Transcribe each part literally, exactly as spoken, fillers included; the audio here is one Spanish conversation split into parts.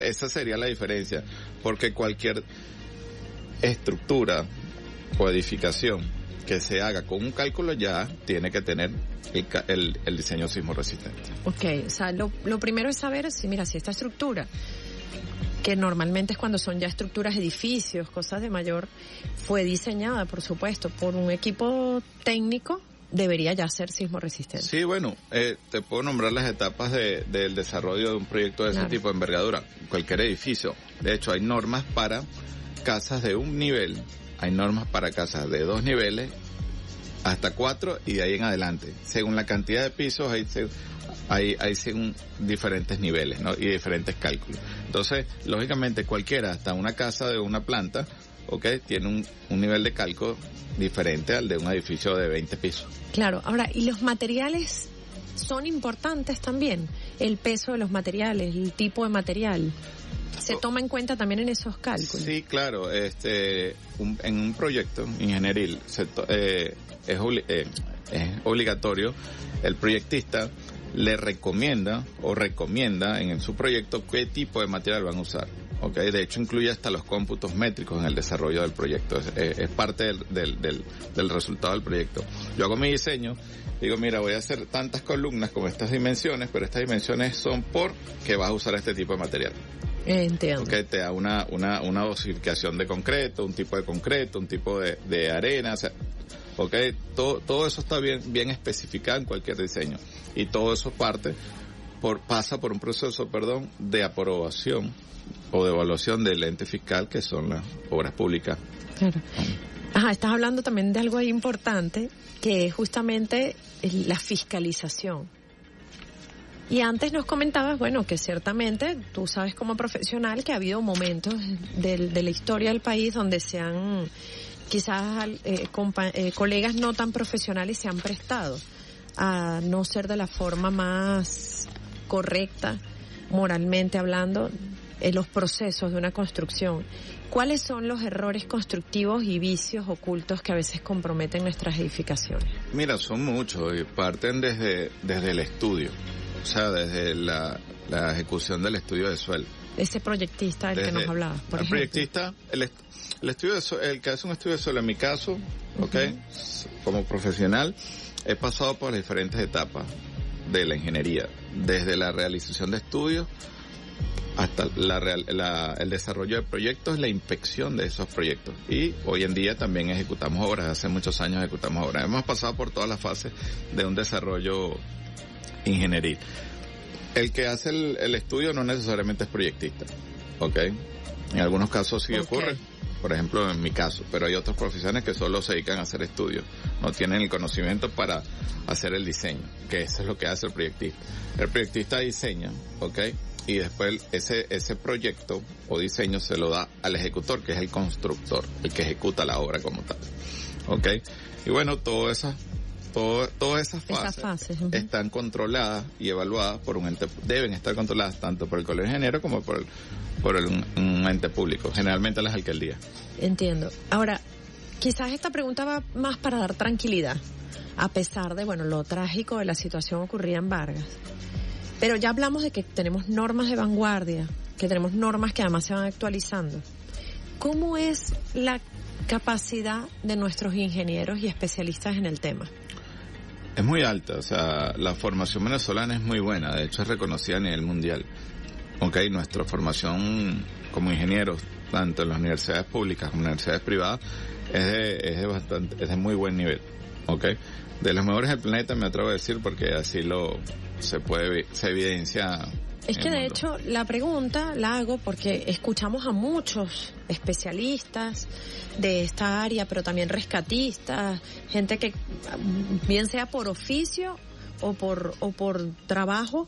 Esa sería la diferencia, porque cualquier estructura o edificación que se haga con un cálculo ya tiene que tener el, el, el diseño sismo resistente. Ok, o sea, lo, lo primero es saber si, mira, si esta estructura, que normalmente es cuando son ya estructuras, edificios, cosas de mayor, fue diseñada, por supuesto, por un equipo técnico, debería ya ser sismo resistente. Sí, bueno, eh, te puedo nombrar las etapas de, del desarrollo de un proyecto de ese Claro. tipo de envergadura. Cualquier edificio. De hecho, hay normas para casas de un nivel, hay normas para casas de dos niveles, hasta cuatro y de ahí en adelante. Según la cantidad de pisos, hay, hay, hay según diferentes niveles, ¿no? Y diferentes cálculos. Entonces, lógicamente, cualquiera, hasta una casa de una planta, ¿ok? Tiene un, un nivel de cálculo diferente al de un edificio de veinte pisos. Claro, ahora, ¿y los materiales son importantes también? El peso de los materiales, el tipo de material, ¿se toma en cuenta también en esos cálculos? Sí, claro, este, un, en un proyecto ingenieril se to, eh, es, obli, eh, es obligatorio, el proyectista le recomienda o recomienda en su proyecto qué tipo de material van a usar. Okay, de hecho incluye hasta los cómputos métricos en el desarrollo del proyecto, es, es, es parte del, del, del, del resultado del proyecto. Yo hago mi diseño, digo, mira, voy a hacer tantas columnas con estas dimensiones, pero estas dimensiones son porque vas a usar este tipo de material. Entiendo. Okay, te da una, una, una dosificación de concreto, un tipo de concreto, un tipo de, de arena, o sea, okay, todo, todo eso está bien, bien especificado en cualquier diseño. Y todo eso parte, por, pasa por un proceso, perdón, de aprobación o de evaluación del ente fiscal, que son las obras públicas. Claro. Ajá, estás hablando también de algo ahí importante, que es justamente la fiscalización. Y antes nos comentabas, bueno, que ciertamente tú sabes como profesional que ha habido momentos de, de la historia del país donde se han, quizás eh, compa- eh, colegas no tan profesionales se han prestado a no ser de la forma más correcta, moralmente hablando, en los procesos de una construcción. ¿Cuáles son los errores constructivos y vicios ocultos que a veces comprometen nuestras edificaciones? Mira, son muchos y parten desde, desde el estudio, o sea, desde la, la ejecución del estudio de suelo. Ese proyectista del Desde, que nos hablabas, por el ejemplo. proyectista, el, est- el estudio de suelo, el que hace un estudio de suelo, en mi caso, Uh-huh. ok, como profesional, he pasado por las diferentes etapas de la ingeniería, desde la realización de estudios hasta la, real, la el desarrollo de proyectos, la inspección de esos proyectos. Y hoy en día también ejecutamos obras, hace muchos años ejecutamos obras. Hemos pasado por todas las fases de un desarrollo ingenieril. El que hace el, el estudio no necesariamente es proyectista, ¿ok? En algunos casos sí Okay. ocurre, por ejemplo en mi caso, pero hay otras profesiones que solo se dedican a hacer estudios, no tienen el conocimiento para hacer el diseño, que eso es lo que hace el proyectista. El proyectista diseña, ¿ok? Y después ese ese proyecto o diseño se lo da al ejecutor, que es el constructor, el que ejecuta la obra como tal, ¿ok? Y bueno, todo esas todo, todas esas fases, Esas fases uh-huh. están controladas y evaluadas por un ente, deben estar controladas tanto por el Colegio de Ingenieros como por el, por el, un, un ente público, generalmente las alcaldías. Entiendo. Ahora, quizás esta pregunta va más para dar tranquilidad, a pesar de, bueno, lo trágico de la situación ocurrida en Vargas. Pero ya hablamos de que tenemos normas de vanguardia, que tenemos normas que además se van actualizando. ¿Cómo es la capacidad de nuestros ingenieros y especialistas en el tema? Es muy alta, o sea, la formación venezolana es muy buena, de hecho es reconocida a nivel mundial. Ok, nuestra formación como ingenieros, tanto en las universidades públicas como en las universidades privadas, es de, es de bastante, es de muy buen nivel. Ok, de los mejores del planeta me atrevo a decir, porque así lo se puede, se evidencia. Es que de hecho la pregunta la hago porque escuchamos a muchos especialistas de esta área, pero también rescatistas, gente que bien sea por oficio o por o por trabajo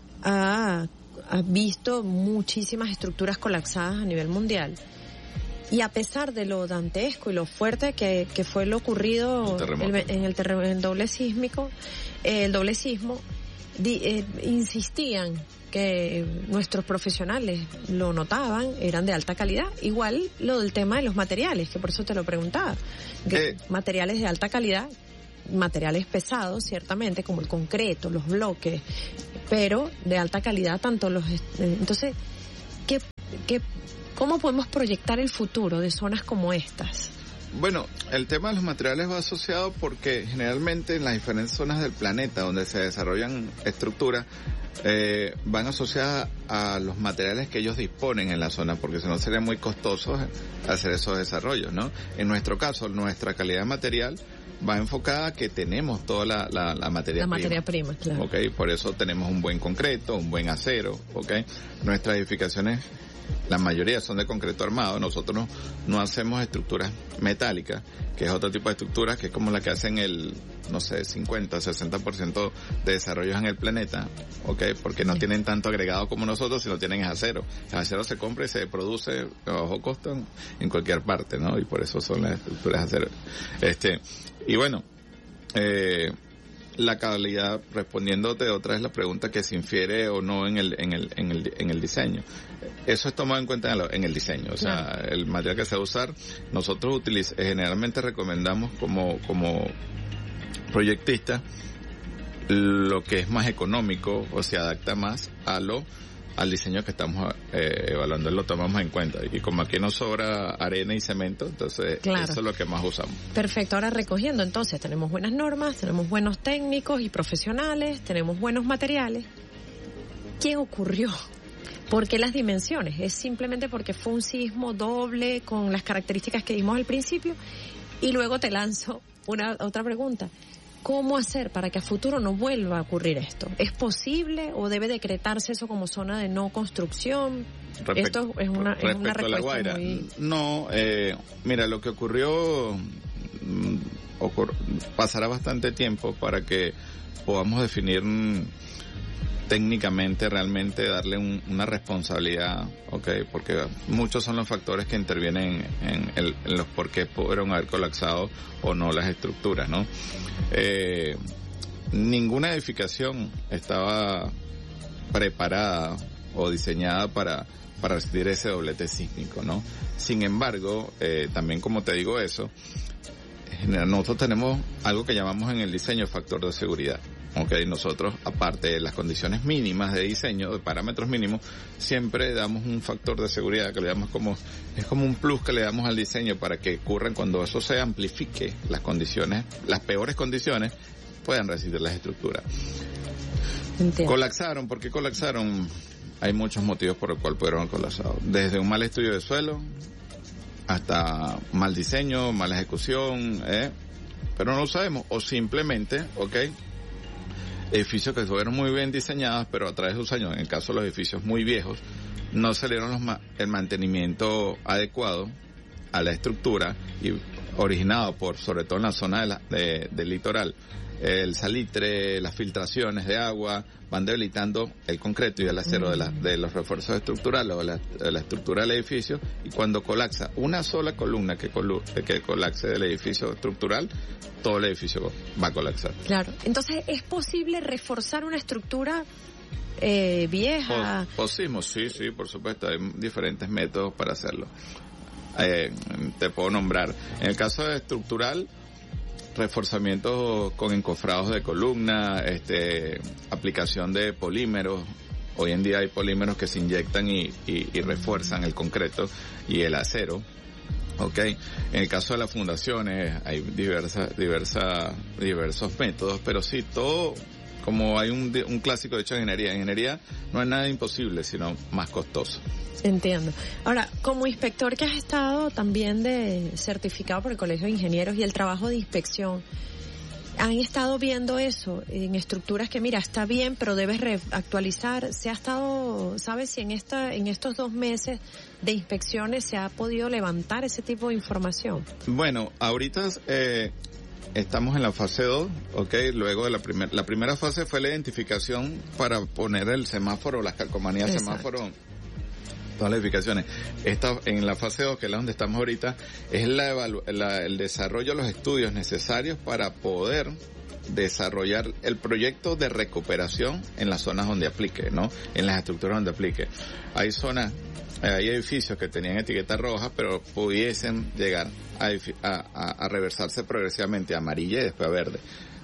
ha, ha visto muchísimas estructuras colapsadas a nivel mundial. Y a pesar de lo dantesco y lo fuerte que, que fue lo ocurrido el, en el, terreno, el doble sísmico, eh, el doble sismo, di, eh, insistían que nuestros profesionales lo notaban, eran de alta calidad. Igual lo del tema de los materiales, que por eso te lo preguntaba. Que eh. Materiales de alta calidad, materiales pesados, ciertamente, como el concreto, los bloques, pero de alta calidad tanto los... Entonces, ¿qué ¿qué, ¿cómo podemos proyectar el futuro de zonas como estas? Bueno, el tema de los materiales va asociado porque generalmente en las diferentes zonas del planeta donde se desarrollan estructuras, eh, van asociadas a los materiales que ellos disponen en la zona, porque si no sería muy costoso hacer esos desarrollos, ¿no? En nuestro caso, nuestra calidad de material va enfocada a que tenemos toda la, la, la materia la prima. materia prima, claro. Okay, por eso tenemos un buen concreto, un buen acero, okay. Nuestras edificaciones, la mayoría son de concreto armado. Nosotros no, no hacemos estructuras metálicas, que es otro tipo de estructuras que es como la que hacen el, no sé, cincuenta, sesenta por ciento de desarrollos en el planeta, okay, porque no sí. tienen tanto agregado como nosotros, sino tienen acero. El acero se compra y se produce a bajo costo en, en cualquier parte, ¿no? Y por eso son las estructuras de acero. Este, y bueno, eh, la calidad, respondiéndote otra vez la pregunta que se infiere o no en el, en el, en el, en el diseño. Eso es tomado en cuenta en, lo, en el diseño, o sea, claro. El material que se va a usar, nosotros utiliz, generalmente recomendamos como, como proyectistas lo que es más económico o se adapta más a lo, al diseño que estamos eh, evaluando, lo tomamos en cuenta. Y como aquí nos sobra arena y cemento, entonces claro. Eso es lo que más usamos. Perfecto, ahora recogiendo, entonces tenemos buenas normas, tenemos buenos técnicos y profesionales, tenemos buenos materiales. ¿Qué ocurrió? ¿Por qué las dimensiones? ¿Es simplemente porque fue un sismo doble con las características que dimos al principio? Y luego te lanzo una otra pregunta. ¿Cómo hacer para que a futuro no vuelva a ocurrir esto? ¿Es posible o debe decretarse eso como zona de no construcción? Respecto, esto es una, es una respuesta a la Guaira, muy... No, eh, mira, lo que ocurrió, mm, ocur- pasará bastante tiempo para que podamos definir mm, técnicamente, realmente darle un, una responsabilidad, okay, porque muchos son los factores que intervienen en, el, en los por qué pudieron haber colapsado o no las estructuras, ¿no? Eh, ninguna edificación estaba preparada o diseñada para para resistir ese doblete sísmico, ¿no? Sin embargo, eh, también como te digo eso, nosotros tenemos algo que llamamos en el diseño factor de seguridad. Okay, nosotros, aparte de las condiciones mínimas de diseño, de parámetros mínimos, siempre damos un factor de seguridad que le damos como, es como un plus que le damos al diseño para que ocurran cuando eso se amplifique, las condiciones, las peores condiciones, puedan resistir las estructuras. Entiendo. Colapsaron, ¿por qué colapsaron? Hay muchos motivos por los cuales pudieron haber colapsado. Desde un mal estudio de suelo, hasta mal diseño, mala ejecución, ¿eh? Pero no lo sabemos, o simplemente, ok, edificios que estuvieron muy bien diseñados, pero a través de los años, en el caso de los edificios muy viejos, no se le dieron los ma- el mantenimiento adecuado a la estructura y originado por, sobre todo en la zona de la, de, del litoral, el salitre, las filtraciones de agua, van debilitando el concreto y el acero de, la, de los refuerzos estructurales o la, de la estructura del edificio, y cuando colapsa una sola columna que, colu- que colapse del edificio estructural, todo el edificio va a colapsar. Claro, entonces ¿es posible reforzar una estructura eh, vieja? Posible, sí, sí, por supuesto, hay diferentes métodos para hacerlo. Eh, te puedo nombrar, en el caso de estructural, reforzamiento con encofrados de columna, este, aplicación de polímeros. Hoy en día hay polímeros que se inyectan y, y, y refuerzan el concreto y el acero. Okay. En el caso de las fundaciones hay diversas, diversas, diversos métodos, pero sí todo, como hay un, un clásico de hecho en ingeniería. En ingeniería no hay nada imposible, sino más costoso. Entiendo. Ahora, como inspector que has estado también de certificado por el Colegio de Ingenieros y el trabajo de inspección, ¿han estado viendo eso en estructuras que, mira, está bien, pero debes reactualizar? ¿Se ha estado, sabes si en esta, en estos dos meses de inspecciones se ha podido levantar ese tipo de información? Bueno, ahorita eh, estamos en la fase dos, ok, luego de la primera, la primera fase fue la identificación para poner el semáforo, las calcomanías Exacto. semáforo, todas las edificaciones. Esta, en la fase dos, que es la donde estamos ahorita, es la, evalu- la el desarrollo de los estudios necesarios para poder desarrollar el proyecto de recuperación en las zonas donde aplique, ¿no? En las estructuras donde aplique. Hay zonas, hay edificios que tenían etiqueta roja, pero pudiesen llegar a, a, a, a reversarse progresivamente a amarilla y después a verde.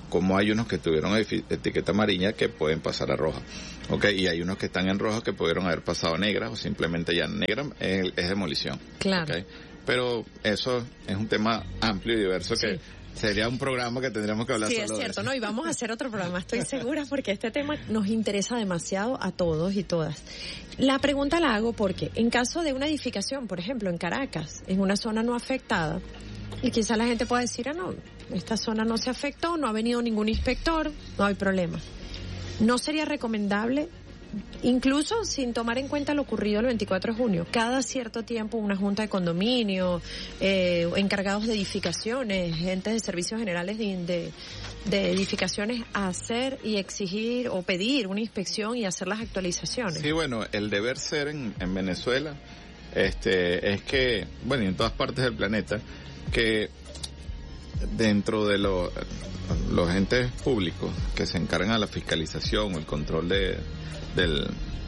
como hay unos que tuvieron etiqueta amarilla que pueden pasar a roja, okay, y hay unos que están en roja que pudieron haber pasado a negra o simplemente ya negra es, es demolición. Claro. Okay. Pero eso es un tema amplio y diverso que sí. Sería un programa que tendríamos que hablar sí, solo es cierto, de eso. ¿no? Y vamos a hacer otro programa, estoy segura, porque este tema nos interesa demasiado a todos y todas. La pregunta la hago porque en caso de una edificación, por ejemplo, en Caracas, en una zona no afectada, y quizá la gente pueda decir, ah, no, esta zona no se afectó, no ha venido ningún inspector, no hay problema. ¿No sería recomendable, incluso sin tomar en cuenta lo ocurrido el veinticuatro de junio, cada cierto tiempo una junta de condominio, eh, encargados de edificaciones, gentes de servicios generales de, de, de edificaciones, hacer y exigir o pedir una inspección y hacer las actualizaciones? Sí, bueno, el deber ser en, en Venezuela este es que, bueno, y en todas partes del planeta, que dentro de lo, los entes públicos que se encargan a la fiscalización o el control de del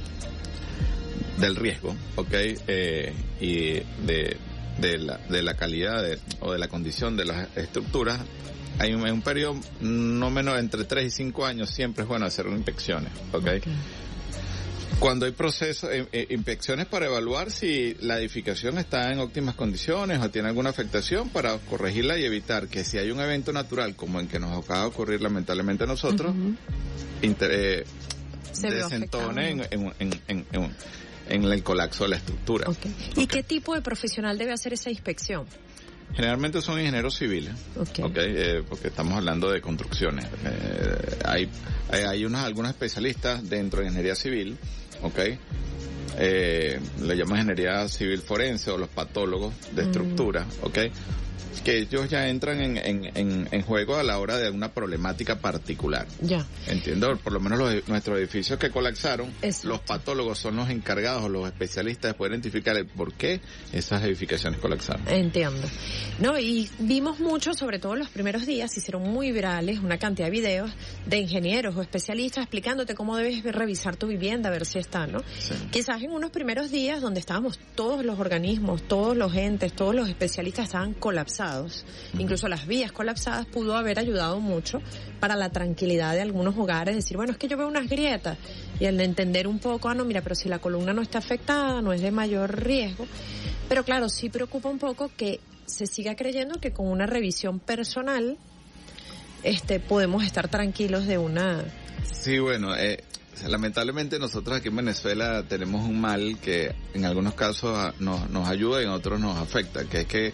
del riesgo, okay, eh, y de de la de la calidad de, o de la condición de las estructuras, hay un, un periodo no menos entre tres y cinco años siempre es bueno hacer inspecciones, okay. Okay. Cuando hay procesos, eh, eh, inspecciones para evaluar si la edificación está en óptimas condiciones o tiene alguna afectación para corregirla y evitar que si hay un evento natural como el que nos acaba de ocurrir lamentablemente a nosotros, uh-huh. inter, eh, desentone en, en, en, en, en, en el colapso de la estructura. Okay. ¿Y okay. qué tipo de profesional debe hacer esa inspección? Generalmente son ingenieros civiles, okay, okay eh, porque estamos hablando de construcciones. Eh, hay hay, hay unas, algunos especialistas dentro de ingeniería civil, okay, eh, le llaman ingeniería civil forense o los patólogos de estructura, mm. okay, que ellos ya entran en, en, en, en juego a la hora de una problemática particular. Ya. Entiendo, por lo menos los, nuestros edificios que colapsaron, exacto, los patólogos son los encargados o los especialistas de poder identificar el por qué esas edificaciones colapsaron. Entiendo. No, y vimos mucho, sobre todo en los primeros días, se hicieron muy virales una cantidad de videos de ingenieros o especialistas explicándote cómo debes revisar tu vivienda, a ver si está, ¿no? Sí. Quizás en unos primeros días donde estábamos todos los organismos, todos los entes, todos los especialistas estaban colapsados, uh-huh, incluso las vías colapsadas, pudo haber ayudado mucho para la tranquilidad de algunos hogares, decir, bueno, es que yo veo unas grietas, y el entender un poco, ah, no, mira, pero si la columna no está afectada, no es de mayor riesgo. Pero claro, sí preocupa un poco que se siga creyendo que con una revisión personal este podemos estar tranquilos de una... Sí, bueno, eh, lamentablemente nosotros aquí en Venezuela tenemos un mal que en algunos casos nos, nos ayuda y en otros nos afecta, que es que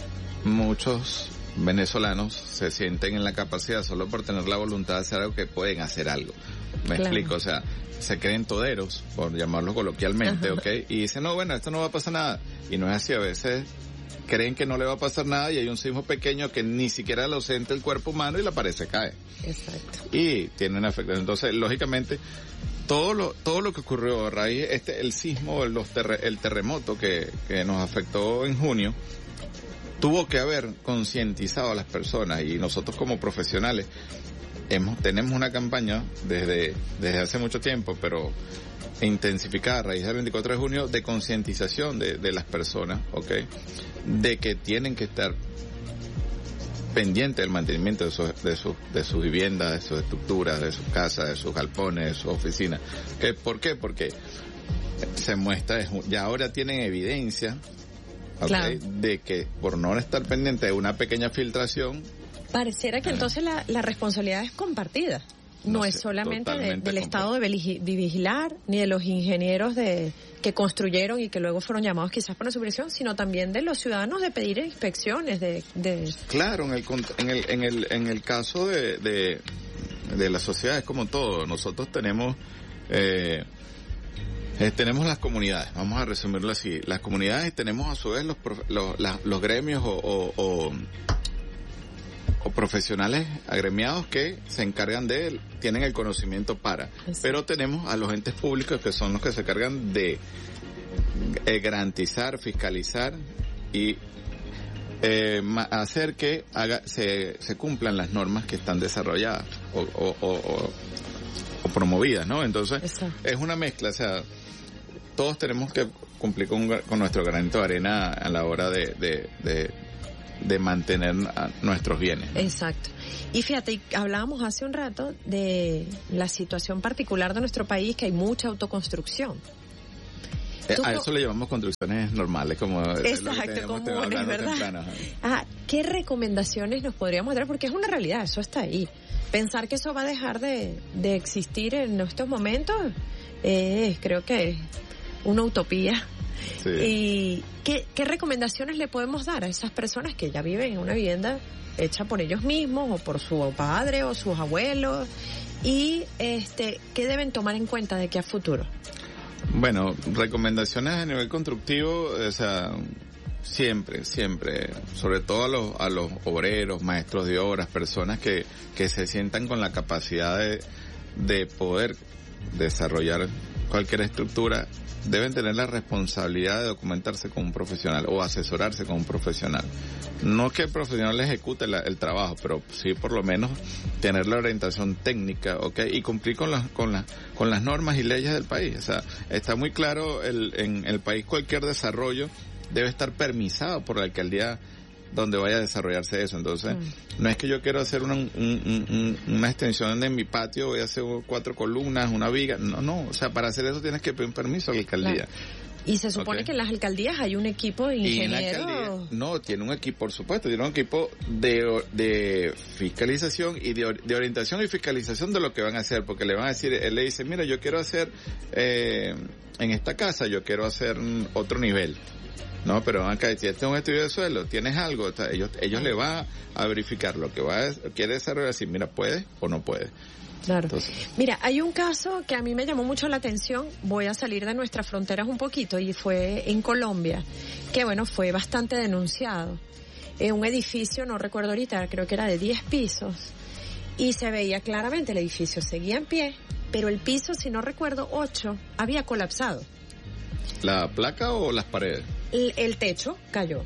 muchos venezolanos se sienten en la capacidad solo por tener la voluntad de hacer algo que pueden hacer algo. Me claro. explico, o sea, se creen toderos, por llamarlo coloquialmente, ¿ok? Y dicen, no, bueno, esto no va a pasar nada. Y no es así, a veces creen que no le va a pasar nada y hay un sismo pequeño que ni siquiera lo siente el cuerpo humano y la pared se cae. Exacto. Y tienen afectación. Entonces, lógicamente, todo lo todo lo que ocurrió a raíz este el sismo, el, los terre, el terremoto que, que nos afectó en junio, tuvo que haber concientizado a las personas, y nosotros como profesionales hemos tenemos una campaña desde desde hace mucho tiempo, pero intensificada a raíz del veinticuatro de junio, de concientización de, de las personas, ¿ok? De que tienen que estar pendientes del mantenimiento de sus de sus de sus viviendas, de sus estructuras, de sus casas, de sus galpones, de sus oficinas. ¿Qué? ¿Por qué? Porque se muestra, ya ahora tienen evidencia, ¿okay? Claro. De que por no estar pendiente de una pequeña filtración, pareciera que entonces la, la responsabilidad es compartida. No, no es solamente de, del Estado de, de vigilar, ni de los ingenieros de que construyeron y que luego fueron llamados quizás por la supervisión, sino también de los ciudadanos de pedir inspecciones. de, de... Claro, en el, en el, en el, en el caso de, de, de la sociedad es como todo. Nosotros tenemos... Eh, Eh, tenemos las comunidades, vamos a resumirlo así, las comunidades, y tenemos a su vez los los, la, los gremios o, o, o, o profesionales agremiados que se encargan de, tienen el conocimiento para, sí. Pero tenemos a los entes públicos que son los que se encargan de eh, garantizar, fiscalizar y eh, hacer que haga, se, se cumplan las normas que están desarrolladas o, o, o, o, o promovidas, ¿no? Entonces, exacto, es una mezcla, o sea, todos tenemos que cumplir con, con nuestro granito de arena a la hora de, de, de, de mantener a nuestros bienes. Exacto. Y fíjate, hablábamos hace un rato de la situación particular de nuestro país, que hay mucha autoconstrucción. Eh, a eso le llamamos construcciones normales, como exacto, comunes, ¿verdad? Ah, ¿qué recomendaciones nos podríamos dar? Porque es una realidad, eso está ahí. Pensar que eso va a dejar de, de existir en estos momentos, eh, creo que es una utopía. Sí. ¿Y qué, qué recomendaciones le podemos dar a esas personas que ya viven en una vivienda hecha por ellos mismos o por su padre o sus abuelos? Y este, ¿qué deben tomar en cuenta de aquí a futuro? Bueno, recomendaciones a nivel constructivo, o sea, siempre, siempre, sobre todo a los, a los obreros, maestros de obras, personas que, que se sientan con la capacidad de, de poder desarrollar cualquier estructura, deben tener la responsabilidad de documentarse con un profesional o asesorarse con un profesional. No que el profesional ejecute la, el trabajo, pero sí por lo menos tener la orientación técnica, ¿ok? Y cumplir con las con las con las normas y leyes del país. O sea, está muy claro el, en el país cualquier desarrollo debe estar permisado por la alcaldía donde vaya a desarrollarse eso. Entonces, mm. no es que yo quiero hacer una, un, un, una extensión de mi patio, voy a hacer cuatro columnas, una viga. No, no, o sea, para hacer eso tienes que pedir un permiso a la alcaldía. Claro. Y se supone okay. que en las alcaldías hay un equipo de ingenieros. No, tiene un equipo, por supuesto, tiene un equipo de, de fiscalización y de, de orientación y fiscalización de lo que van a hacer, porque le van a decir, él le dice, mira, yo quiero hacer, eh, en esta casa, yo quiero hacer otro nivel. No, pero acá, si este es un estudio de suelo, tienes algo, o sea, ellos ellos le van a verificar lo que va a, quiere desarrollar, decir, mira, ¿puede o no puede? Claro. Entonces, mira, hay un caso que a mí me llamó mucho la atención, voy a salir de nuestras fronteras un poquito, y fue en Colombia, que bueno, fue bastante denunciado. En un edificio, no recuerdo ahorita, creo que era de diez pisos, y se veía claramente, el edificio seguía en pie, pero el piso, si no recuerdo, ocho, había colapsado. ¿La placa o las paredes? El, el techo cayó.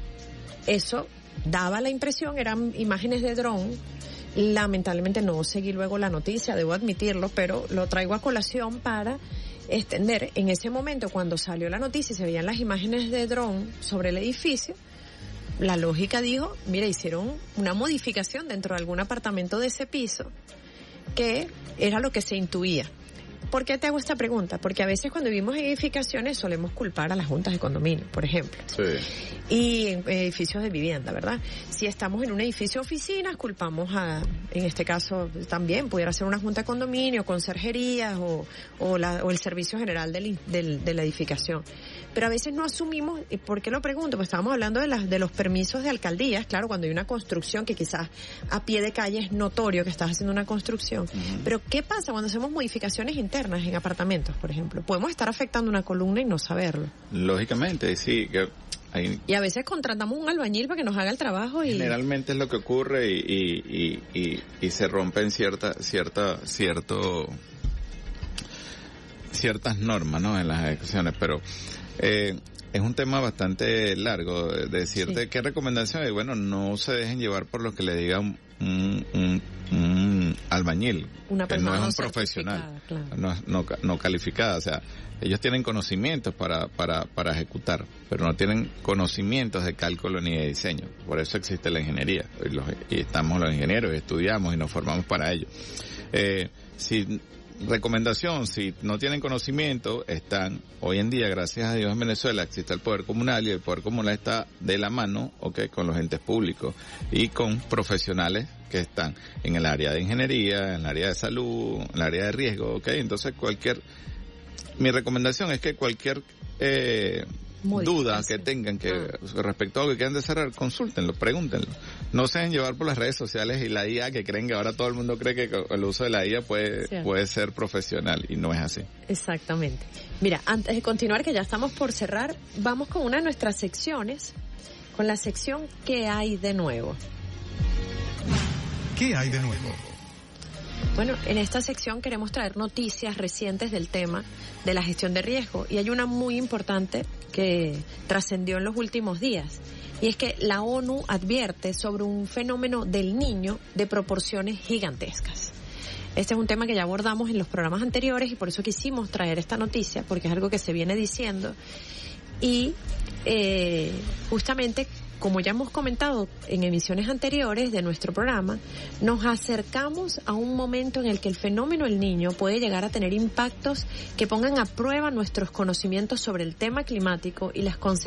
Eso daba la impresión, eran imágenes de dron. Lamentablemente no seguí luego la noticia, debo admitirlo, pero lo traigo a colación para extender. En ese momento, cuando salió la noticia y se veían las imágenes de dron sobre el edificio, la lógica dijo, mira, hicieron una modificación dentro de algún apartamento de ese piso, que era lo que se intuía. ¿Por qué te hago esta pregunta? Porque a veces cuando vivimos en edificaciones solemos culpar a las juntas de condominio, por ejemplo. Sí. Y en edificios de vivienda, ¿verdad? Si estamos en un edificio de oficinas, culpamos a, en este caso también, pudiera ser una junta de condominio, conserjerías o, o, la, o el servicio general del, del, de la edificación. Pero a veces no asumimos, ¿y por qué lo pregunto? Pues estábamos hablando de, las, de los permisos de alcaldías, claro, cuando hay una construcción que quizás a pie de calle es notorio que estás haciendo una construcción. Uh-huh. Pero ¿qué pasa cuando hacemos modificaciones internas en apartamentos, por ejemplo? Podemos estar afectando una columna y no saberlo. Lógicamente, sí. Que hay... Y a veces contratamos un albañil para que nos haga el trabajo y... Generalmente es lo que ocurre y, y, y, y, y se rompen cierta, cierta, cierto, ciertas normas, ¿no? En las ejecuciones, pero eh, es un tema bastante largo de decirte sí. qué recomendación hay. Bueno, no se dejen llevar por lo que le diga un, un, un, un albañil, una que no es un profesional, claro. no, no, no calificada. O sea, ellos tienen conocimientos para, para, para ejecutar, pero no tienen conocimientos de cálculo ni de diseño. Por eso existe la ingeniería. Y, los, y estamos los ingenieros, y estudiamos y nos formamos para ello. Eh, si Recomendación, si no tienen conocimiento, están, hoy en día, gracias a Dios en Venezuela, existe el poder comunal y el poder comunal está de la mano, okay, con los entes públicos y con profesionales que están en el área de ingeniería, en el área de salud, en el área de riesgo, okay. Entonces cualquier, mi recomendación es que cualquier, eh, duda que tengan que ah. respecto a lo que quieran desarrollar, consúltenlo, pregúntenlo. No se dejen llevar por las redes sociales y la I A, que creen que ahora todo el mundo cree que el uso de la I A puede, sí. puede ser profesional, y no es así. Exactamente. Mira, antes de continuar, que ya estamos por cerrar, vamos con una de nuestras secciones, con la sección ¿Qué hay de nuevo? ¿Qué hay de nuevo? Bueno, en esta sección queremos traer noticias recientes del tema de la gestión de riesgo, y hay una muy importante que trascendió en los últimos días, y es que la ONU advierte sobre un fenómeno del Niño de proporciones gigantescas. Este es un tema que ya abordamos en los programas anteriores y por eso quisimos traer esta noticia, porque es algo que se viene diciendo, y eh, justamente como ya hemos comentado en emisiones anteriores de nuestro programa, nos acercamos a un momento en el que el fenómeno El Niño puede llegar a tener impactos que pongan a prueba nuestros conocimientos sobre el tema climático y las consecuencias